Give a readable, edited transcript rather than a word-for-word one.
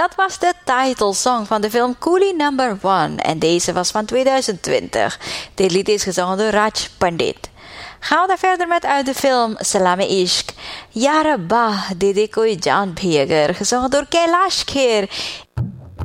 Dat was de titelsong van de film Coolie Number 1 en deze was van 2020. Dit lied is gezongen door Raj Pandit. Gaan we dan verder met uit de film Salame Ishq. Ya Rabba, Dede Koi Jaan Bhi Agar, gezongen door Kailash Kher.